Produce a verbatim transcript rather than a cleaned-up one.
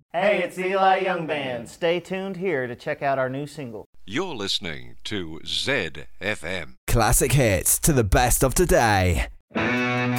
Hey, it's Eli Young Band. Stay tuned here to check out our new single. You're listening to Z F M. Classic hits to the best of today.